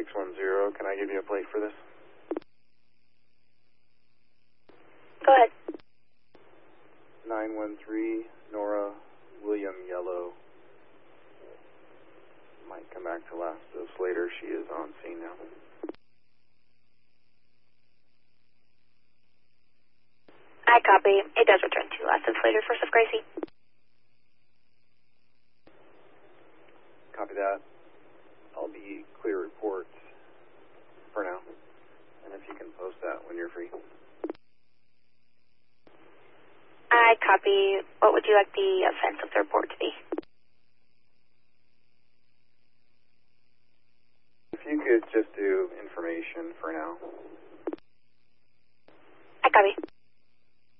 610. Can I give you a plate for this? Go ahead. 913 Nora William Yellow. Might come back to last dose later. She is on scene now. I copy. It does return to last dose later, First of Gracie. Copy that. I'll be clear reports for now. And if you can post that when you're free. I copy. What would you like the offense of the report to be? If you could just do information for now. I copy.